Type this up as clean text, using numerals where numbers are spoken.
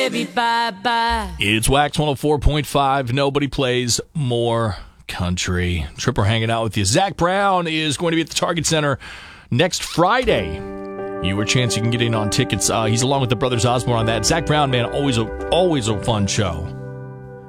Baby, bye-bye. It's Wax 104.5. Nobody plays more country. Tripper hanging out with you. Zach Brown is going to be at the Target Center next Friday. Your chance you can get in on tickets. He's along with the Brothers Osborne on that. Zach Brown, man, always a fun show.